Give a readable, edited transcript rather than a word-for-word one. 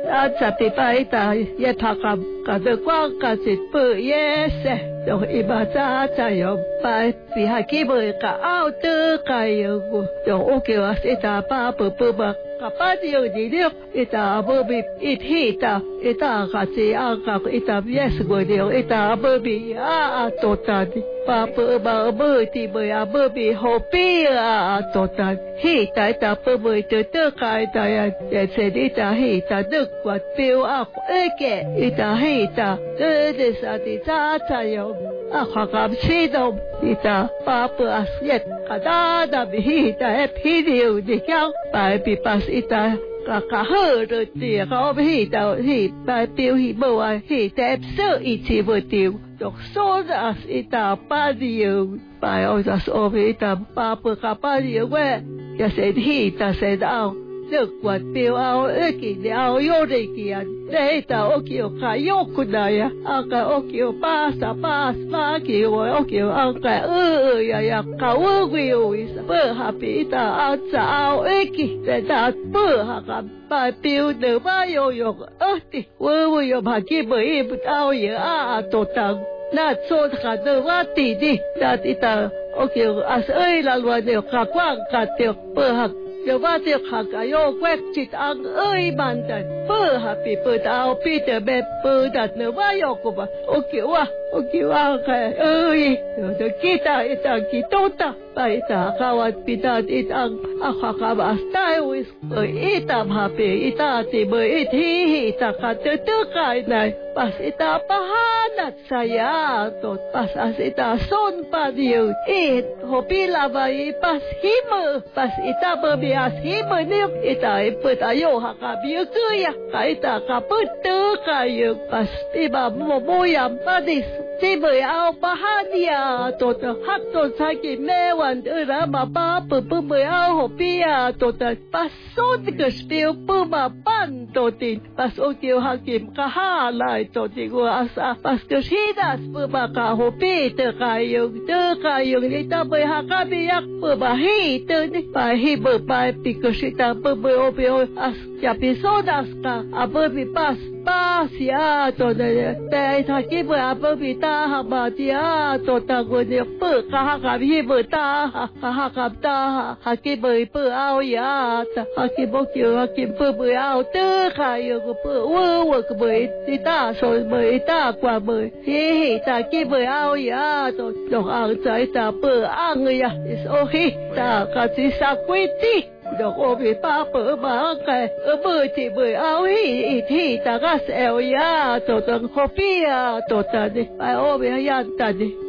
ta chả bị bài ta ye thà cả được qua cả dịch bự ye se rồi iba cha yo bài vì hai kia bự cả ao tư cái yo rồi ok sẽ ta ba bự bạc cả ba điều gì được ita bự bị ít hita ita cả chỉ cả ita yes bự điều ita bự bị tốt ta đi ba bự thì bự bị hộp bị tốt ta hita ta bự từ cái ta để sẽ đi ta hita được quạt biểu ok ita hita để sao đi cha yo khoa học chế độ ita ba yết cả đã bị hita video đi nhau bài bị pass ita cả hở rồi thì có bị tao thì bài biểu thì bảo thì đẹp sợ ít chỉ vừa tiêu đọc số ra ita ba điều bài ở đó số về ita ba bữa cả ba điều vậy ya sẽ thì ta sẽ đào được quạt biểu ở cái đào vô đây kia để tao ở kiểu cái vô cũng đây cái ở kiểu ba kiểu ở kiểu cái ya cái view bữa happy ta chào cái để ta bữa ha bài biểu được bao nhiêu thì tôi bà kia bởi tao giờ tốt tăng na số cả đượcว่าตีดิta ở kiểu ơi là loài điều cả quang cả tiểu bữa ha điềuว่าđiều khác cái yo quét chít ăn ơi bàn chân bữa happy bữa tao Peter bé bữa đặt nữa bao nhiêu cũng vậy ở kiểu cái ơi rồi kita tốt ta bài ta kawan kita itang akakaba style ita happy ita thì bởi thì ita cả từ cái này pas ita pahanat saya tốt pas ita son pa điều hobi là vậy pas ita berbias himer niu ita ayo hakabiu kuya ita kaput tu kayu pas iba moyam padis chỉ bởi ao pahania tốt hát tốt sai cái mẹวันra mà ba bự bởi ao hồ bia tốt pas sốt cái spill bự mà ban tốt tin pas ô kiều hakim cả ha lại tốt thì của asa pas cái hidas bự mà cả hồ bia từ cái dùng đi ta bởi hakabiak bự mà hi từ đi bài hi bự bài bị cái gì ta bự ô bia as chả bị sodas cả bự bị pas ya tốt để thay cái bự bị ta ha bà tia tốt ta của nhiều bự cả hi bự ta ta cái bự ao ya cái bốc chiều cái bự ao tư khai cái bự cái bự ta rồi bự ta qua bự hi ta cái bự ao ya tốt dọc ao trái ta bự ăn ya is okay ta cái sa quỷ ti dọc ô bị ba bự ba cái bự thì bự ao hi ta cái sẹo ya tốt tầng coffee tốt ta đi ai ô bị yan ta đi